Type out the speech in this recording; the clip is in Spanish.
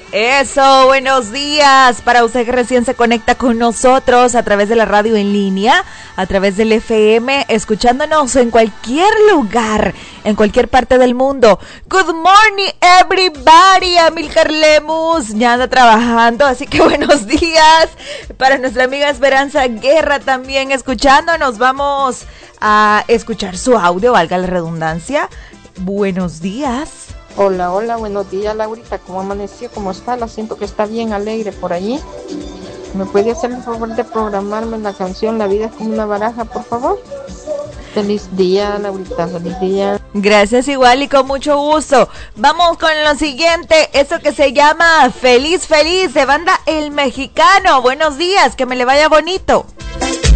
Eso, buenos días para usted que recién se conecta con nosotros a través de la radio en línea, a través del FM, escuchándonos en cualquier lugar, en cualquier parte del mundo. Good morning everybody, Amilcar Lemus ya anda trabajando, así que buenos días para nuestra amiga Esperanza Guerra también escuchándonos. Vamos a escuchar su audio, valga la redundancia. Buenos días. Hola, buenos días, Laurita. ¿Cómo amaneció? ¿Cómo está? La siento que está bien alegre por allí. ¿Me puede hacer el favor de programarme la canción La vida es como una baraja, por favor? Feliz día, Laurita, feliz día. Gracias igual y con mucho gusto. Vamos con lo siguiente, esto que se llama Feliz Feliz de banda El Mexicano. Buenos días, que me le vaya bonito.